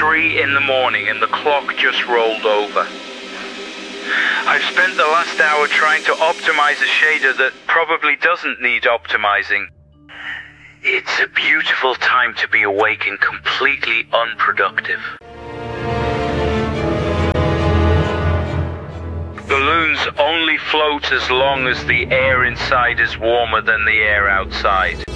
3 in the morning and the clock just rolled over. I've spent the last hour trying to optimize a shader that probably doesn't need optimizing. It's a beautiful time to be awake and completely unproductive. Balloons only float as long as the air inside is warmer than the air outside.